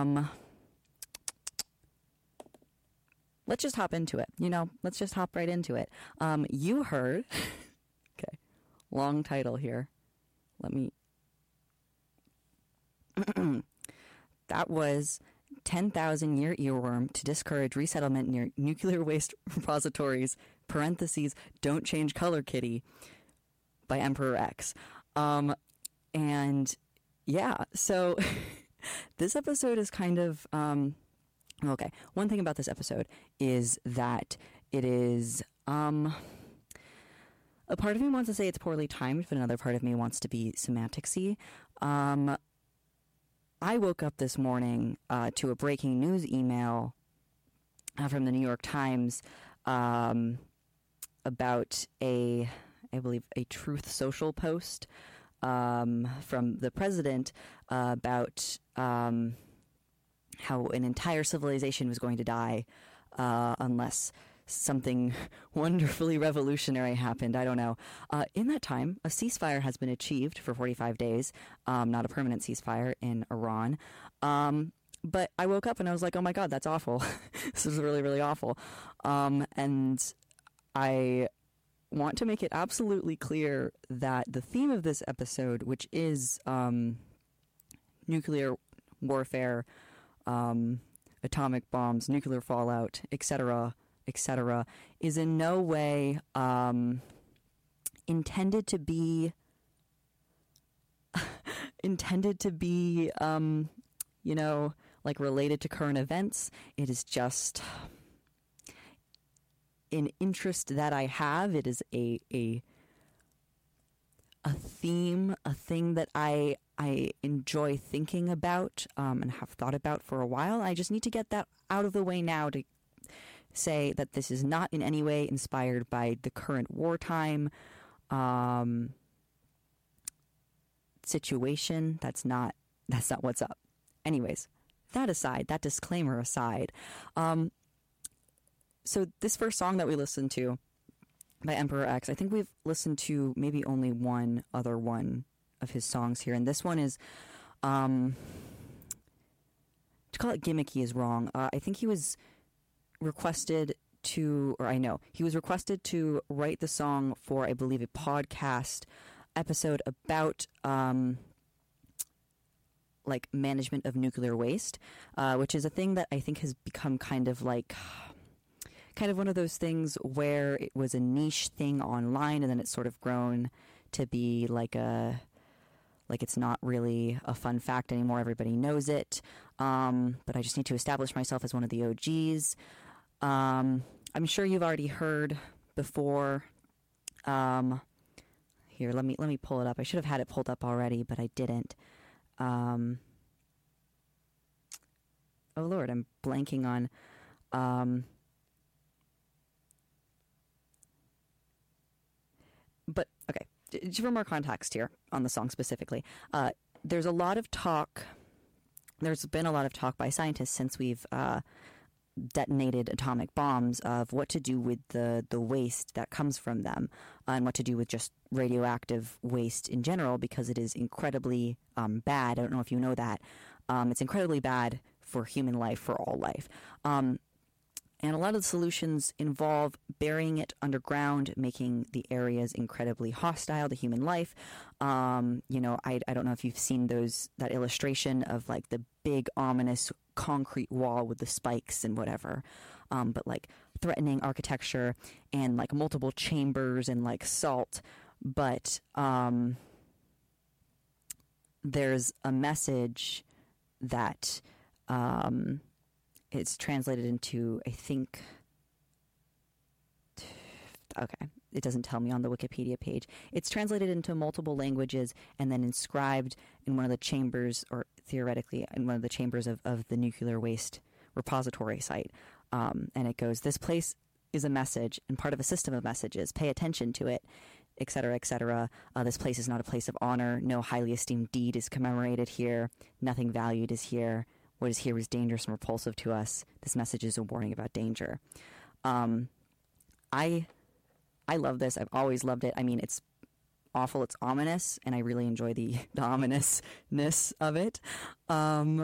Let's just hop into it. Let's just hop right into it. You heard, okay, long title here. Let me, that was 10,000 Year Earworm to Discourage Resettlement Near Nuclear Waste Repositories, parentheses, Don't Change Color Kitty, by Emperor X. And yeah, so this episode is kind of, okay, one thing about this episode is that it is, a part of me wants to say it's poorly timed, but another part of me wants to be semanticsy. I woke up this morning to a breaking news email from the New York Times about I believe, a Truth Social post from the president about how an entire civilization was going to die unless something wonderfully revolutionary happened. I don't know. In that time, a ceasefire has been achieved for 45 days, not a permanent ceasefire in Iran. But I woke up and I was like, oh my God, that's awful. This is really, really awful. And I want to make it absolutely clear that the theme of this episode, which is nuclear warfare, atomic bombs, nuclear fallout, etc., is in no way intended to be like related to current events. It is just an interest that I have. It is a theme, a thing that I enjoy thinking about and have thought about for a while. I just need to get that out of the way now to say that this is not in any way inspired by the current wartime situation. That's not what's up. Anyways, that aside, that disclaimer aside, so this first song that we listened to by Emperor X, I think we've listened to maybe only one other one of his songs here, and this one is to call it gimmicky is wrong. I think he was requested to write the song for, I believe, a podcast episode about like management of nuclear waste, which is a thing that I think has become kind of one of those things where it was a niche thing online and then it's sort of grown to be like it's not really a fun fact anymore. Everybody knows it. But I just need to establish myself as one of the OGs. I'm sure you've already heard before. Here, let me pull it up. I should have had it pulled up already, but I didn't. Oh Lord, I'm blanking on. But okay, for more context here on the song specifically, there's been a lot of talk by scientists since we've detonated atomic bombs of what to do with the waste that comes from them, and what to do with just radioactive waste in general, because it is incredibly bad. I don't know if you know that. It's incredibly bad for human life, for all life. And a lot of the solutions involve burying it underground, making the areas incredibly hostile to human life. I don't know if you've seen that illustration of like the big ominous concrete wall with the spikes and whatever, but like threatening architecture and like multiple chambers and like salt. But there's a message that it's translated into, I think, okay, it doesn't tell me on the Wikipedia page. It's translated into multiple languages and then inscribed in one of the chambers, or theoretically in one of the chambers of the nuclear waste repository site. And it goes, "This place is a message and part of a system of messages. Pay attention to it, etc., etc. This place is not a place of honor. No highly esteemed deed is commemorated here. Nothing valued is here. What is here is dangerous and repulsive to us. This message is a warning about danger." I love this. I've always loved it. I mean, it's awful. It's ominous, and I really enjoy the ominousness of it. And